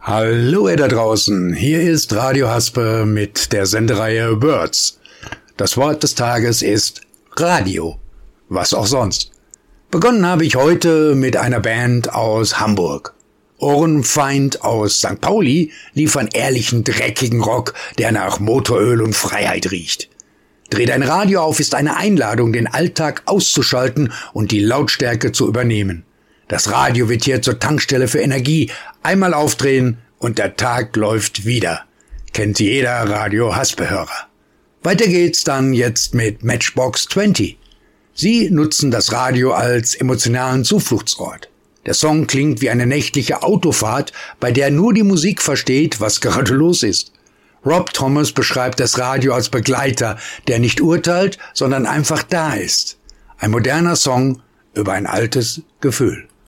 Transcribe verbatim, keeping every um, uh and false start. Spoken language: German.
Hallo ihr da draußen, hier ist Radio Haspe mit der Sendereihe Words. Das Wort des Tages ist Radio, was auch sonst. Begonnen habe ich heute mit einer Band aus Hamburg. Ohrenfeind aus Sankt Pauli liefern ehrlichen, dreckigen Rock, der nach Motoröl und Freiheit riecht. Dreh dein Radio auf ist eine Einladung, den Alltag auszuschalten und die Lautstärke zu übernehmen. Das Radio wird hier zur Tankstelle für Energie. Einmal aufdrehen und der Tag läuft wieder. Kennt jeder Radio Haspe-Hörer. Weiter geht's dann jetzt mit Matchbox zwanzig. Sie nutzen das Radio als emotionalen Zufluchtsort. Der Song klingt wie eine nächtliche Autofahrt, bei der nur die Musik versteht, was gerade los ist. Rob Thomas beschreibt das Radio als Begleiter, der nicht urteilt, sondern einfach da ist. Ein moderner Song über ein altes Gefühl.